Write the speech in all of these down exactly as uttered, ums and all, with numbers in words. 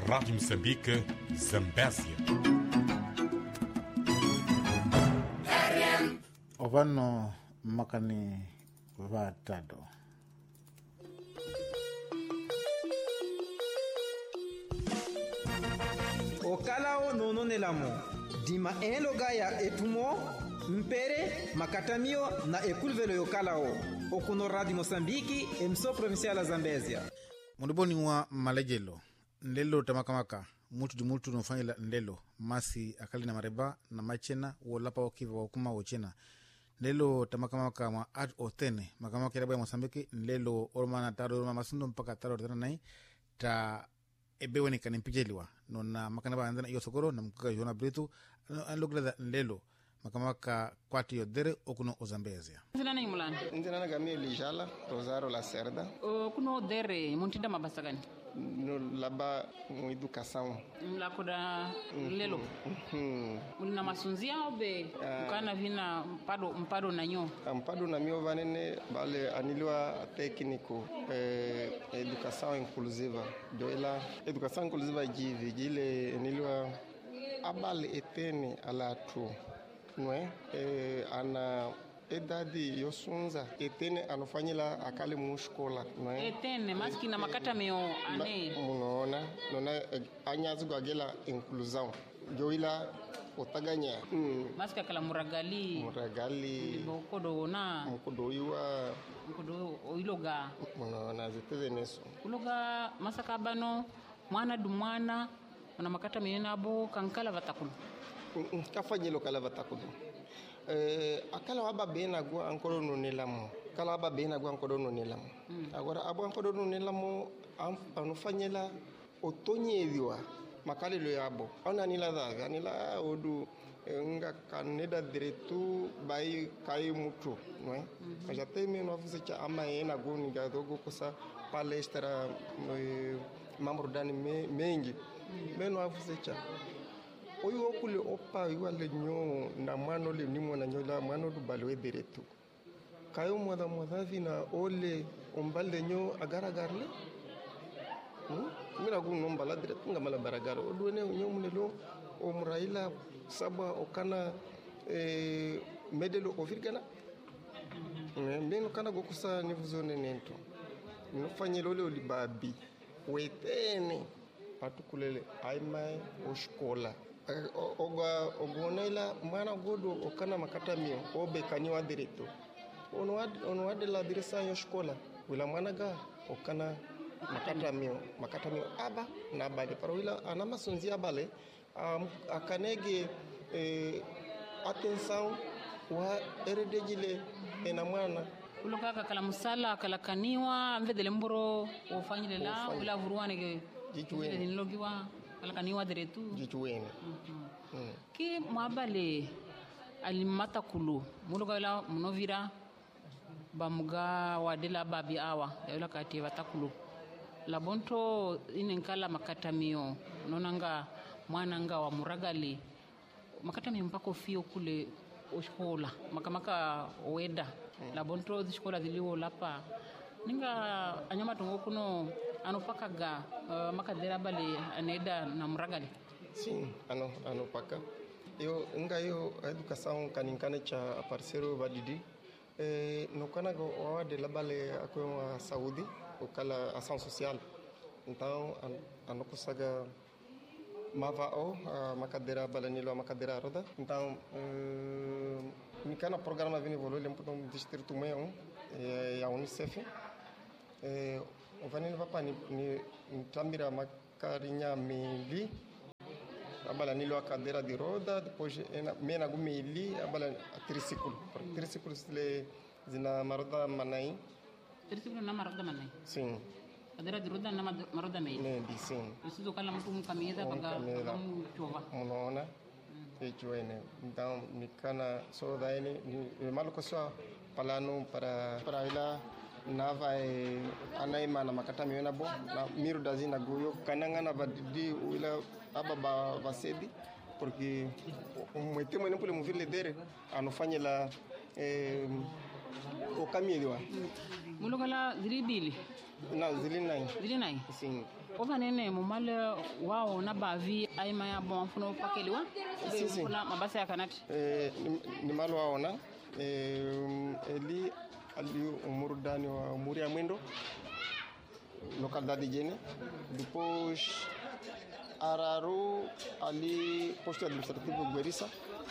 Rádio Moçambique, Zambésia. Ovano makani vatado. Okalao nono nelamo. Dima eno gaya etumo, mpere, makatamio na ekulvelo yokalao. Okuno Rádio Moçambique, emissão provincial da Zambésia. Munduboni wa malejelo. Ndelo tamakamaka. Mutu di mutu nufanyela ndelo. Masi akali na mareba na machena wolapa wakiva wakuma wachena. Ndelo tamakamaka ma at otene. Makamaka yarabu ya Moçambique. Ndelo ormana taro orma masundo mpaka taro tena nai. Ta ebewe ni kanimpijeliwa. Nona makanaba andana iyo sokoro na mkuka yona britu. Anlogla ndelo. Makamaka kwati yodere okuno ozambezia. Nzina na imulani? Nzina na gami Lijala, Rosario Lacerda. O kuno dere muntida mabasa gani? No laba mu educação. Mlakoda lelo. Mhm. Ulina masunzia obe ukana vina mpado mpado na nyo. Mpado na mio vanene bale aniliwa técnico eh, educação inclusiva. Doela educação inclusiva jive jile aniliwa abale etene ala tu. Não é? É ana idade yosunza etene anofanyila akale mu escola, não é? Etene maski na makata meo ane. Munaona, nona anyazi gwagela inclusão. Joila otaganya. Mm. Maski akala muragali. Muragali. Bokodo na. Mokodo iwa. Mokodo oiloga. Munaona ziteze neso. Uloga masaka bano mwana dumwana na makata meo nabo kankala vatakulu. Kafanyilo kala vatakudu. Eh, akala waba bena gwa ankoro no nelamo. Kala waba bena gwa ankoro no nelamo. Mm. Agora abo ankoro no nelamo anufanyela otonyediwa makali lo yabo. Ona nila daga anila odu nga kaneda diretu bai kai mutu, não é? Mas já tem mesmo você já amanhã na goni ga dogo kosa palestra mamro dani mengi. Meno afuse cha oyo okule opa iwale nyo na mano le nimo na nyola mano du balwe diretu kayo moda moda vina ole ombalde nyo agara garle hmm mina gu no mbala diretu ngamala baragara odone nyo munelo o muraila saba okana eh medelo ofirgana mbeno kana go kusa ni vuzone nento no fanyelo le olibabi wetene patukulele aimai oshkola oga ogonela mana godo okana makata mio obe kaniwa direto ono wad ono wad la diresa yo escola wila mana ga okana makata mio makata mio aba na bale para wila anama sonzia bale um, akanege eh, atenção wa eredejile ena mwana uloga kala musala kala kaniwa mvedele mboro ofanyile la wila vuruane ge jijuene nilogiwa kala kaniwa diretu jijuene mhm mm. Ki mwabale alimata kulu muloga la munovira bamuga wadela babi awa yala kati watakulu la bonto inenkala makatamio nonanga mwananga wa muragali makatamio mpako fio kule oshkola makamaka weda mm. La bonto zishkola ziliwo lapa ninga anyama tongo kuno anopaka ga uh, makadera bale aneda na muragali. Sim, ano anopaka eu nga eu educação kaninkane cha parceiro vadidi eh no kana go wa de labale ako a saúde o kala ação social então an, anokusaga mava o makadera balanilo makadera roda então eh ni kana programa vini volo lempo no distrito meio e a Unicef eh o vanini papa ni ni tambira makarinya mili abala nilo a cadeira de roda depois mena gumili abala triciclo triciclo le zina maroda manai triciclo na maroda manai sim cadeira de roda na maroda mei ne di sim isso kala mtu kameza baga chova monona e joene então nikana so daini ni maluko so palano para para ila na vai anaima na makata miona bo na miru dazina goyo kananga na badidi ila ababa vasedi porque um etemo não podemos vir líder anofanya la eh o caminho mulogala dribili Na zili nai. Zili nai. Sim. Ova nene mumale wao na bavi aima ya bon funo pakeliwa. Sim, sim. Kuna mabasa ya kanati. Eh ni malo wao na eh eli ali umuru dani wa umuri ya mwendo. Localidade de Jene. Depois Araru ali posto administrativo Guerissa.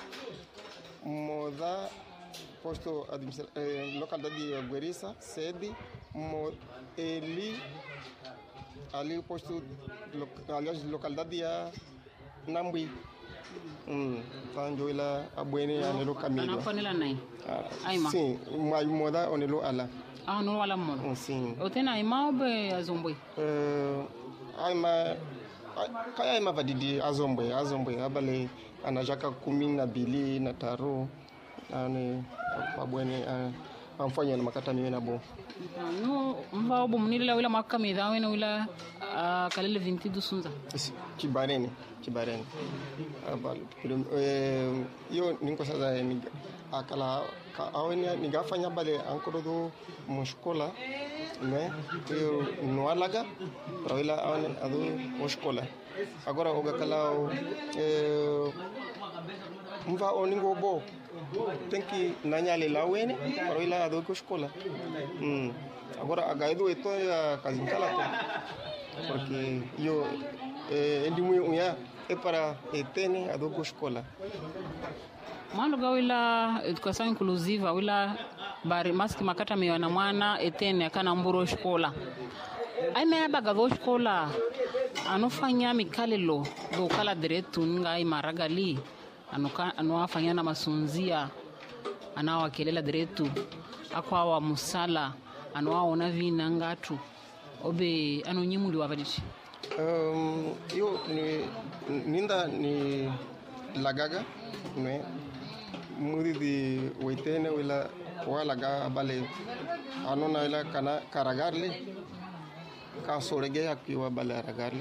Moda posto administrativo eh, localidade de Guerissa, sede Mo, eli ali posto lo, aliás localidade ya Nambui. Hum, tanjo ila abwene anelo kamili. Anafonela nai. Ah, Aima. sim, uma moda onelo ala. Ah, no wala mo. Sim. Otena aima obe azombwe. Eh, aima kaya aima vadidi azombwe, azombwe abale anajaka kumi na bili na taro ane abwene amfanya na makata miwe na bo. No, mba obo munila wila makami da wena wila kalele vinti do sunza. Chibareni, chibareni. Abal eh yo ninko sasa ni akala awenya nigafanya bale ankoro do mushkola né eu no alaga para ila awne adu mushkola agora oga kala eh mva oningo bo tem que nanyale la wene para ila adu mushkola hum agora agaido eto ya kazinkala porque yo eh ndimu unya é para etene adu mushkola. Maluga wila educação inclusiva wila bari maski makata miwa na mwana etene akana mburo shkola. Aime abaga do shkola anofanya mikalelo do kala diretu nga ai maragali anuka anofanya na masunzia anawakelela diretu akwa wa musala anwaona vina ngatu obe anonyimuli wabadishi. Um, yo ni ninda ni lagaga ne muri di waitene wala wala ga bale anona ila kana karagarle ka sorege akiwa bale karagarle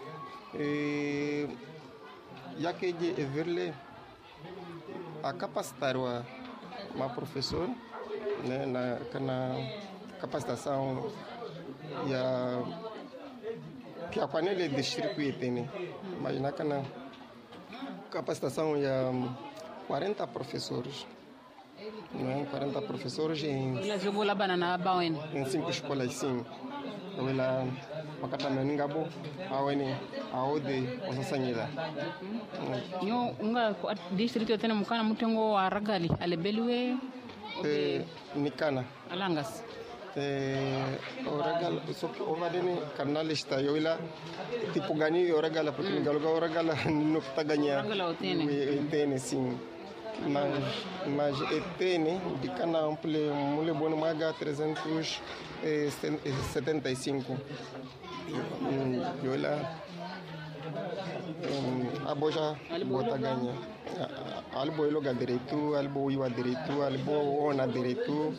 e yake je everle a capacitarwa ma professor né na kana capacitação ya que a panela de distrito tem, imagina que na capacitação ya quarenta professores, não é? quarenta professores em em cinco escolas sim. Ela makata meningabo awene aode osasanyida. Nyo unga distrito tena mukana mutengo wa ragali alebeliwe eh nikana alangas. Eh, oregal so ovadeni kanalista yoila tipo gani oregala porque galoga oregala no taganya etene sim mas mas etene de cana ample mule bono maga trezentos e setenta e cinco yoila aboja bota ganha albo iloga direito albo iwa direito albo ona direito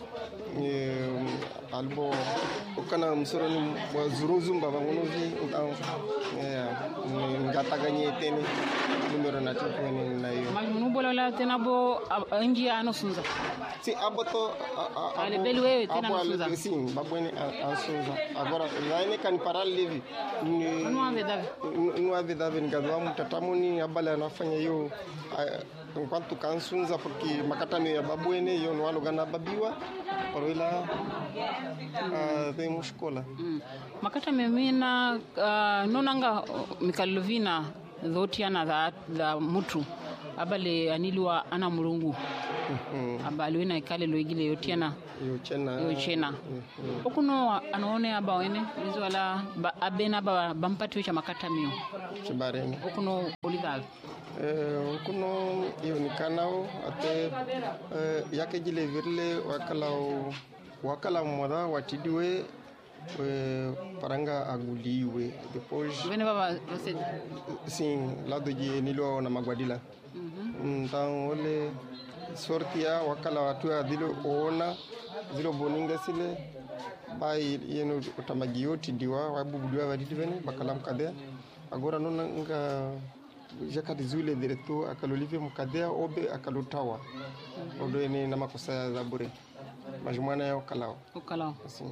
albo ukana msoroni wa zuruzumba bangonozi então ngata ganye teni numero na tini na hiyo majunu bola la tena bo anji ano sunza si aboto ale belwe tena no sunza sim babweni ansunza agora laine kan paral livi no ave davi no ave davi ngadwa mtatamuni abala anafanya hiyo enquanto kansunza porque makatano ya babwene hiyo no alogana babiwa paroila de mushkola makata memina nonanga mikalovina dhotiana za za mutu abale aniliwa ana mulungu abale wena ikale loigile yotiana yochena yochena okuno anaone abawene izwala abena ba bampati cha makata mio chibareni okuno oligal eh okuno yonikana ate yake jile virle wakalao wakala moda watidiwe paranga aguliwe depois vene baba você sim lado de nilo na maguadila mhm então ole sortia wakala watu adilo ona zilo boninga sile bai yeno utamagioti diwa wabubudiwa wadidi vene bakalam kadea agora nona nga jakati zule direto akalolive mukadea obe akalutawa odo ene na makosa ya zabure majumana ya okalao okalao sim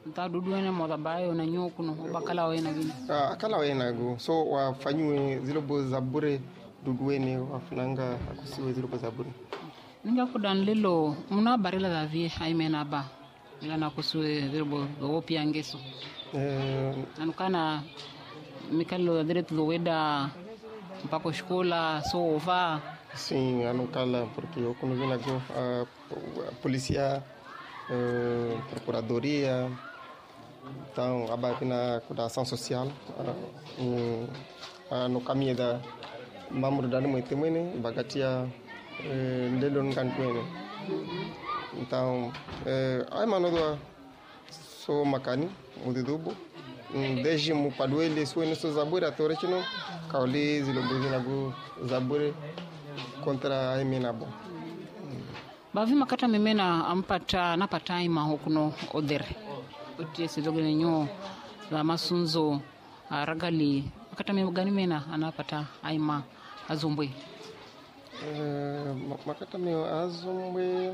ta dudu ene mo bayo na nyokuno bakala wena gini uh, akala wena go so wafanywe zilo bo zabure dudu ene wafunanga akusiwe zilo bo zabure ninga kudan lelo muna barila da vie haimena ba ila na kusiwe zilo bo go piangeso eh uh, anukana mikalo direto do weda mpaka escola so va sim anukala porque eu quando vim go a polícia uh, procuradoria então a na ação social uh, uh, no caminho da mamuro da muito mene bagatia ndelo ngantwene então ai mano do so makani mudidubo desde mu paduele suene so zabure atorechino kauli zilobezina go zabure contra ai menabo bavi makata memena ampata napata ima hukuno odere otie sidogene nyo la masunzo aragali makata memgani mena anapata aima azumbwe eh makata meo azumbwe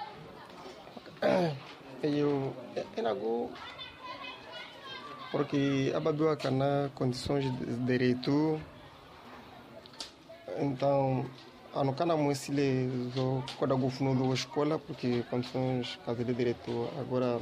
eu enago porque ababiwa kana condições de direito então anokana muisile zo koda gofuno do escola porque condições casa de direito agora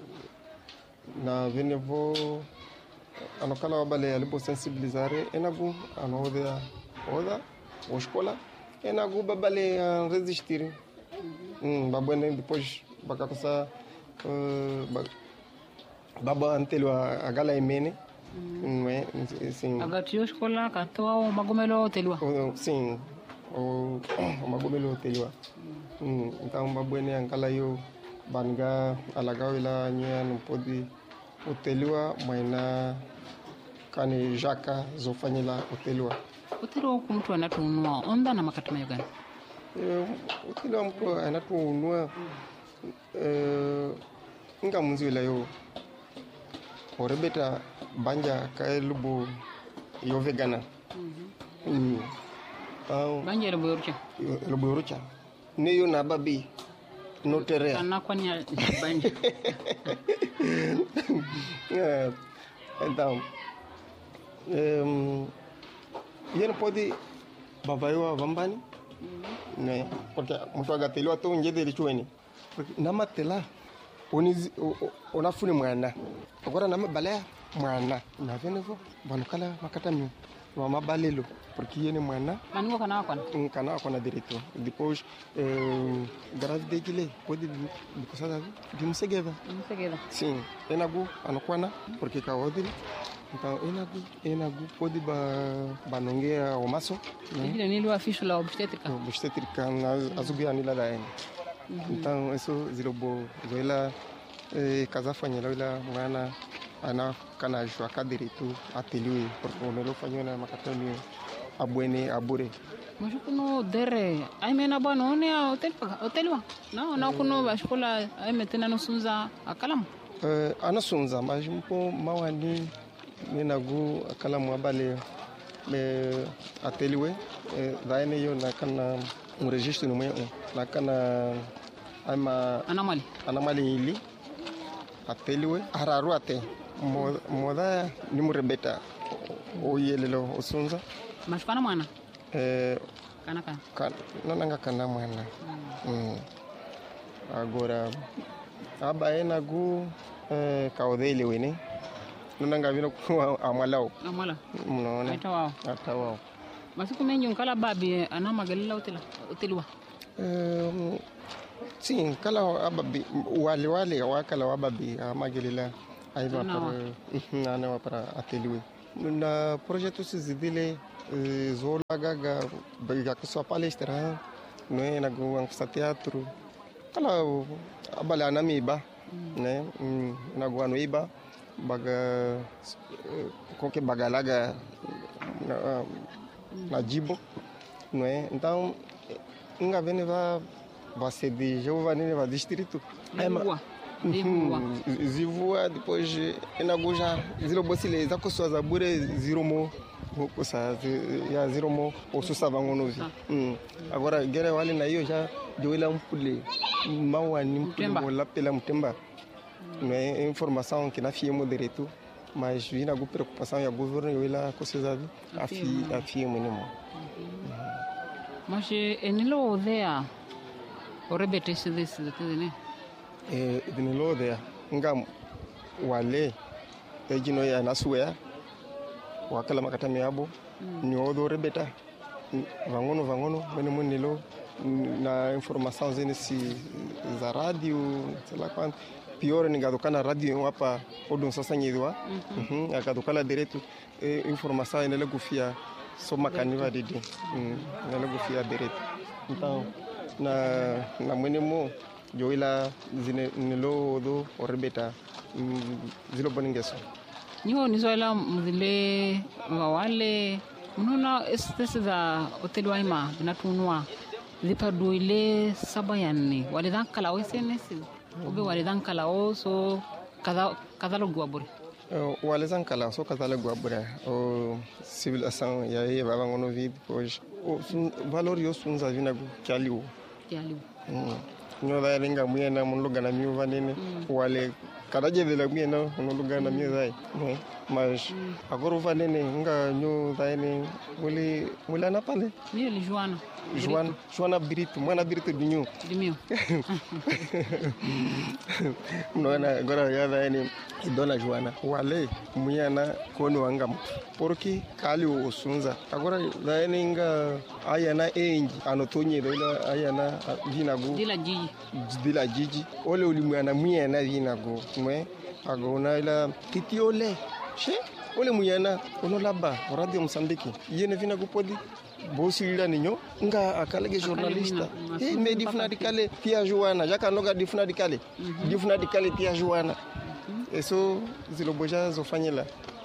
na venevo anokala wabale alipo sensibilizar enagu anoda oda o escola enagu babale resistir hum babane depois bakakosa uh, baba antelo agala emene não é sim agatio escola katoa magomelo telwa sim o magomelo telwa hum então babane angala yo banga alagao ila nya não pode o telwa maina kani jaka zofanyila o telwa o telwa ko mtu anatunua onda na makati mayogana o telwa mtu anatunua eh inga munzila yo orebeta banja kay lubu yo vegana mhm mm. Au banja lubu yorucha lubu yorucha ne yo na babi no tere kana kwani banja eh então ehm yene pode babayo vambani né porque mtu agateliwa to njede lichweni na matela oni onafune mwana agora na mabalea mwana na venevo banukala makata mi wa mabalelo porque yene mwana maningo kana kwana kana kwana direito depois eh grávida dele pode bicosada de msegeva msegeva sim enagu anokwana porque kaodili então enagu enagu pode ba banongea o maso ile nilo afisho la obstétrica obstétrica na azubia nila dae então isso zirobo zoila eh kaza fanyela ila mwana ana kana jwa kadiritu ateliwe porque onelo fanyona makatoni abwene abure mashukuno dere ai mena bwana one hotel hotelwa na na kuno bashkola ai metena no sunza akalamu eh ana sunza mas mpo mawani ninagu akalamu abale me ateliwe eh daine yo na kana um registro no meio na kana ama anamali anamali ili ateliwe hararu ate moda ni murebeta o yelelo osunza mashukana mwana eh kana kana kan nananga kana mwana mm agora abaena gu eh kaodele wene nananga vino kwa amalao amala unaona atawao atawao masiku menyo kala babi anamagalila hotela hotelwa eh sim kala ababi wale wale wakala wababi amagelila aiva para ana para ateliwe na projeto sizidile zola gaga baga kuswa palestra no é na go angsa teatro kala abala na miba né na go anoiba baga qualquer bagalaga na, na jibo não é então inga vene va vai ser de Giovanni va distrito é ma zivua depois inaguja zilo bosile za kuswa za bure zero mo kusa ya zero mo osusa vangonovi mm agora gere wale na hiyo ja joila mpule mawa ni mpule la pela mtemba não é informação que na FIEMO direito, mas vina alguma preocupação e a governo eu lá com vocês a FIEMO a FIEMO nenhum. Mas enilo odea o rebete se desse né? Eh, enilo odea ngam wale ejino ya nasuya wakala makata miabo ni odo rebeta vangono vangono mene munilo na informação zenesi za radio sei lá quanto pior ni gadukana radio hapa odun sasa nyidwa mhm akadukala direto e informação ene legufia soma kaniva didi ene legufia direto então na na mene mo joila zine nilo do orbeta zilo boningeso niho nizoela mzile wale mnuna estesi za hoteli waima binatunwa zipa duile sabayanni wale dan kala wesenesi obe wale dan kala o so kaza kaza lo guaburi wale dan kala so kaza lo guaburi o civilisation ya ye baba ngono vid pois o valor yo sunza vina kyaliwo kyaliwo nyo da linga muyena mun lugana miu vanene wale kadaje de la miena mun lugana miu dai mas agora vanene nga nyo daine muli mulana pale ni li Joana Joana Joana Brito mwana Brito dinho dinho não na agora já daine dona Joana wale muyana kono wangam porque kali o sunza agora daine nga ayana engi anotonye dela ayana vinago dila jiji dila jiji ole ulimwana muyana vinago mwe agona ila titiole che ole muyana ono laba radio Mozambique yene vinago podi bosila ninyo nga akalege journalista eh me difuna dikale tia Joana jaka noga difuna dikale difuna dikale tia Joana eso ziloboja zofanyela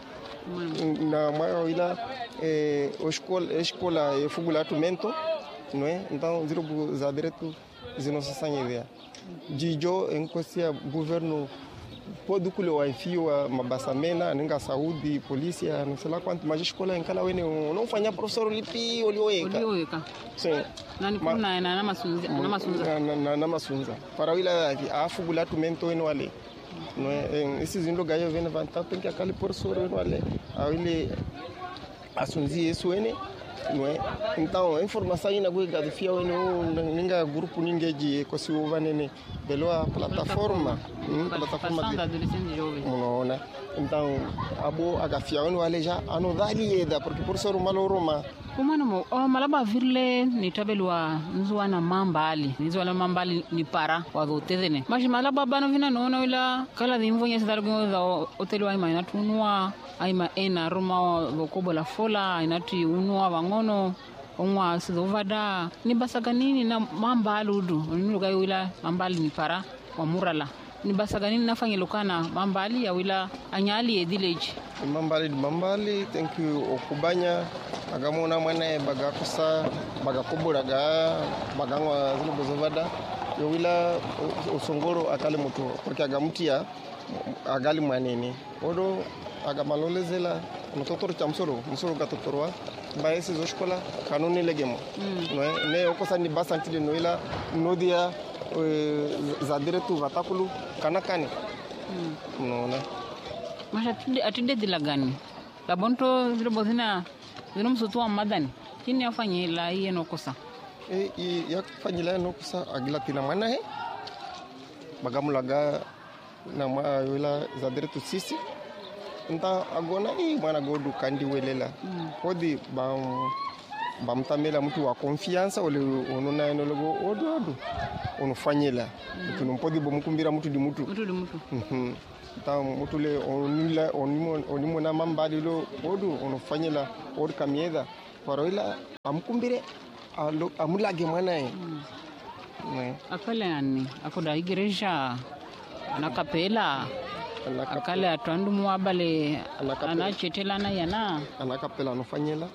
na maior ila eh escola escola e fugulatumento não é então zilobo za direto zinosasanya idea jijo enkosia governo pode kule waifio wa mabasamena ninga saúde polícia não sei lá quanto mas escola em kala wene não fanya professor lipi olioeka olioeka sim nani kuna na na masunza na masunza na na masunza para wila afugulatumento eno wale não é esses indo gaio vendo vantar tem que aquele professor eno wale awile asunzi isso ene não é então a informação ina guiga de fia eno ninga grupo ningeji ko si vanene pelo a plataforma plataforma da adolescente jovem unaona então abo agafia eno wale já anodali eda porque por ser malo roma kumana mo o malaba virle ni tabelwa nzuana mambali nzuana mambali ni para wa hoteli mas malaba bana vina nona wila kala dimvonya sadalgo za hoteli wa ina tunwa aima ena roma bokobo la fola inati unwa wangono onwa sizovada ni basaganini na mambali udu niluga wila mambali ni para wa murala ni basaganini nafanya lokana mambali ya wila anyali e village mambali mambali thank you okubanya agamona mwana bagakusa bagakoburaga bagangwa zilo bozovada yo wila osongoro akale moto porque agamutia agali mwanene odo agamalolezela mtotoro chamsoro msoro gatotorwa baese zo escola kanuni legemo mm. ne okosa ni basanti de noila nodia za direto vatakulu kanakani mm. no mas atinde atinde dilagani la bonto zilo bozina zilo msutua madani kini afanye la hiye nokosa e i yakfanyila nokosa agilatina mana he bagamulaga na ma yola za direto sisi nta agona i mwana godu kandi welela mm. kodi bam bamtamela mtu wa confiance ole onona eno logo odo odo onufanyela mm. tunompodi bomukumbira mtu di mtu mtu di mtu mhm ta mtu le onila onimo onimo na mambali lo odo onufanyela od kamieda paroila amkumbire alo amulage mwana e mm. akale ani akoda igreja na kapela akale atwandu muabale anachetelana yana anakapela anofanyela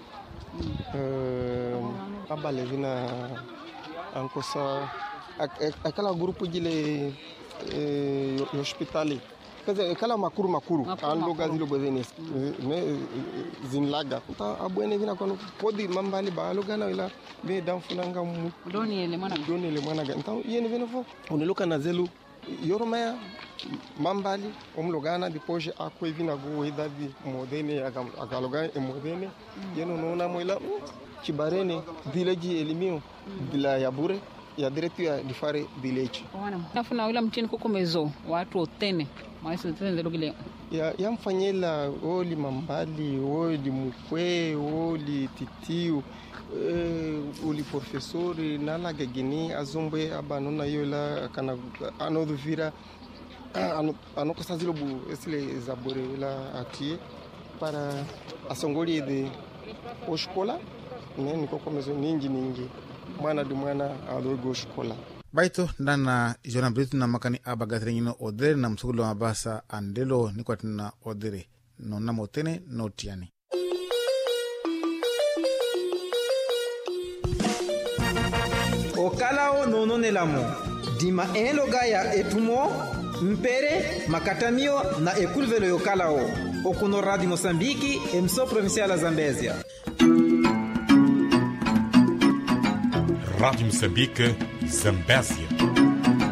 eh abale vina ankosa akala grupo jile eh hospitali kaza kala makuru makuru ando gazilo bozeni ne zinlaga ta abwene vina kono podi mambali balogana ila be damfunanga mu doni ele mwana doni ele mwana ga ntaw yene vina fo oneloka na zelu yoromaya mambali omlogana depois a coivina go idade modene agaloga e modene yeno nona moila chibarene village elimio bila yabure ya diretu ya difare village wana nafuna wala mtini kukomezo watu otene maiso tende logile ya yamfanyela oli mambali oli mukwe oli titiu Uh, uli professori nala gagini azombe abanona yola kana anodo vira ano ano kosazilo bu esile zabore la atie para asongoli de oshkola ne niko komezo ningi ningi mwana du mwana adogo shkola baito ndana jona britu na makani abagatire nyino odere na msukulo mabasa andelo niko tina odere no namotene no tiani okalao nononelamo dima en loga ya etumo mpere makatamio na ekulvelo yokalao okuno Radio Mosambiki emso provincial ya Zambézia. Rádio Moçambique, Zambézia.